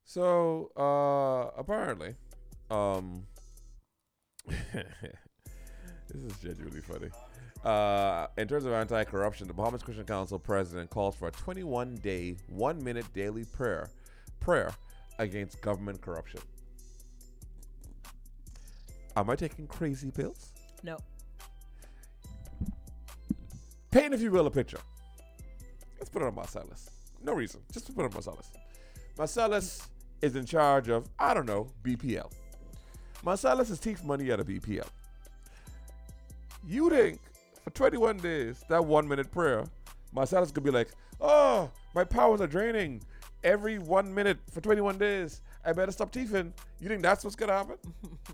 So apparently, um, this is genuinely funny. In terms of anti-corruption, the Bahamas Christian Council president calls for a 21-day, 1-minute daily prayer against government corruption. Am I taking crazy pills? No. Paint, if you will, a picture. Let's put it on Marcellus. No reason. Just to put it on Marcellus. Marcellus is in charge of, I don't know, BPL. Marcellus is thief money out of BPL. You think for 21 days, that 1-minute prayer, Marcellus could be like, oh, my powers are draining every 1 minute for 21 days. I better stop thieving. You think that's what's going to happen?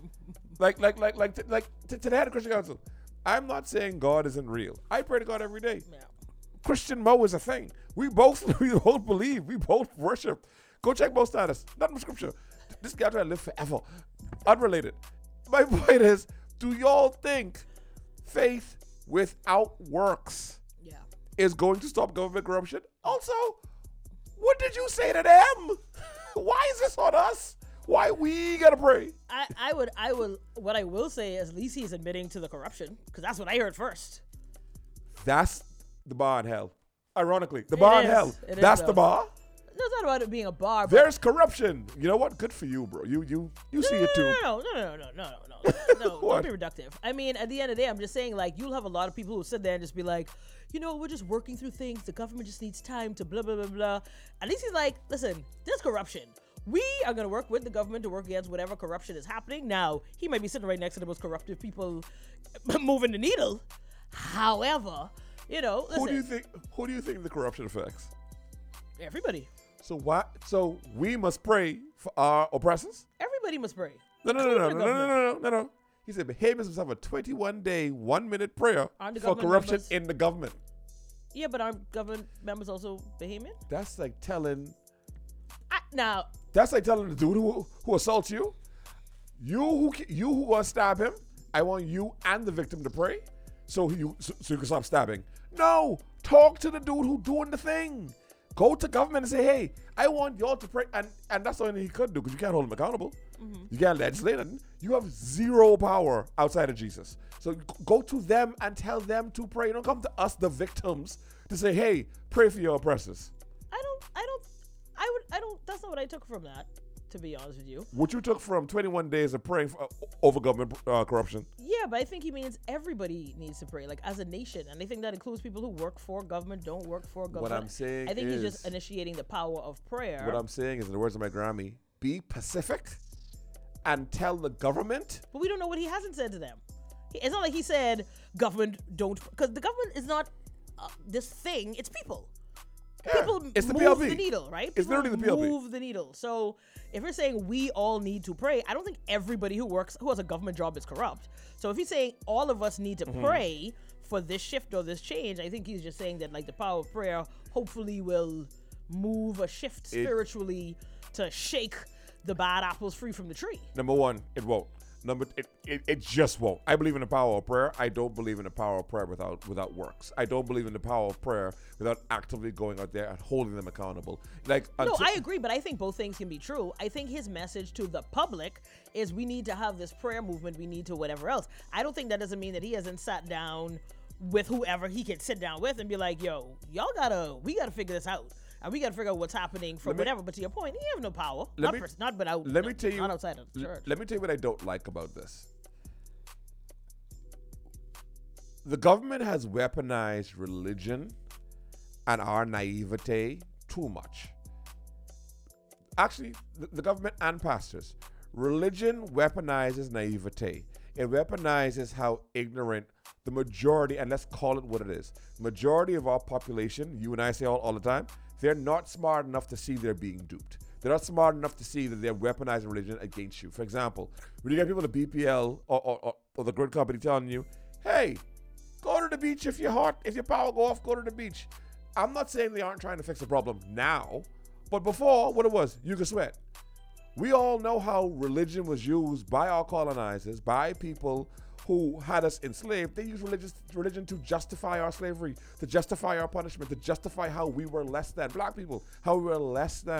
To the head of Christian Council. I'm not saying God isn't real. I pray to God every day. Yeah. Christian Mo is a thing. We both believe. We both worship. Go check Mo's status. Not in scripture. This guy trying to live forever. Unrelated. My point is, do y'all think faith without works Yeah. is going to stop government corruption? Also, what did you say to them? Why is this on us? Why we gotta pray? I would. What I will say is, at least he's admitting to the corruption, because that's what I heard first. That's the bar in hell. Ironically, the bar in is. hell. It is, That's though. the bar. No, it's not about it being a bar. But There's corruption. You know what? Good for you, bro. You see it too. No. What? Don't be reductive. I mean, at the end of the day, I'm just saying, like, you'll have a lot of people who sit there and just be like, we're just working through things. The government just needs time to blah, blah, blah, blah. At least he's like, listen, there's corruption. We are going to work with the government to work against whatever corruption is happening. Now, he might be sitting right next to the most corruptive people moving the needle. However, listen, Who do you think the corruption affects? everybody. So we must pray for our oppressors? Everybody must pray. No. He said behaviors must have a 21-day, 1-minute prayer Aren't the for government corruption members- in the government. Yeah, but aren't government members also Bahamian? That's like telling Now, the dude who assaults you, you who gonna stab him, I want you and the victim to pray so you can stop stabbing. No, talk to the dude who doing the thing. Go to government and say, hey, I want y'all to pray. And that's the only thing he could do, because you can't hold him accountable. Mm-hmm. You can't legislate nothing. You have zero power outside of Jesus. So go to them and tell them to pray. Don't come to us, the victims, to say, hey, pray for your oppressors. that's not what I took from that, to be honest with you. What you took from 21 days of praying over government corruption. Yeah, but I think he means everybody needs to pray, like as a nation. And I think that includes people who work for government, don't work for government. What I'm saying I think is, he's just initiating the power of prayer. What I'm saying is, in the words of my Grammy, be pacific and tell the government. But we don't know what he hasn't said to them. It's not like he said, government don't, because the government is not this thing, it's people. Yeah, People it's the move PLP. the needle, right? It's People literally the PLP. move the needle. So if you're saying we all need to pray, I don't think everybody who has a government job is corrupt. So if he's saying all of us need to pray for this shift or this change, I think he's just saying that, like, the power of prayer hopefully will move a shift spiritually to shake the bad apples free from the tree. Number one, it won't. It just won't. I believe in the power of prayer. I don't believe in the power of prayer without works. I don't believe in the power of prayer without actively going out there and holding them accountable. No, I agree, but I think both things can be true. I think his message to the public is we need to have this prayer movement, we need to whatever else. I don't think that doesn't mean that he hasn't sat down with whoever he can sit down with and be like, yo, we gotta figure this out. And we got to figure out what's happening from whatever. But to your point, he have no power. Not outside of the church. Let me tell you what I don't like about this. The government has weaponized religion and our naivete too much. Actually, the government and pastors. Religion weaponizes naivete. It weaponizes how ignorant the majority, and let's call it what it is, majority of our population, you and I say all the time, they're not smart enough to see they're being duped. They're not smart enough to see that they're weaponizing religion against you. For example, when you get people at BPL or the grid company telling you, hey, go to the beach if your power go off, go to the beach. I'm not saying they aren't trying to fix the problem now, but before, what it was, you could sweat. We all know how religion was used by our colonizers, by people who had us enslaved. They used religion to justify our slavery, to justify our punishment, to justify how we were less than. Black people, how we were less than.